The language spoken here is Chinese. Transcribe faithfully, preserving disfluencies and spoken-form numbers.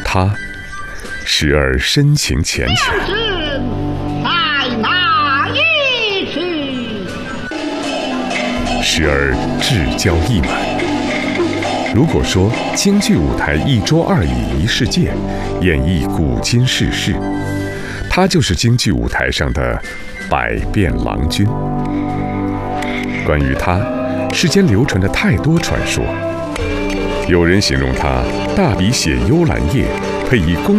他，时而深情缱绻， 在哪一区？ 时而至交意满。如果说京剧舞台一桌二椅一世界，演绎古今世事，他就是京剧舞台上的百变郎君。关于他，世间流传着太多传说。有人形容他大笔写幽兰叶，配以宫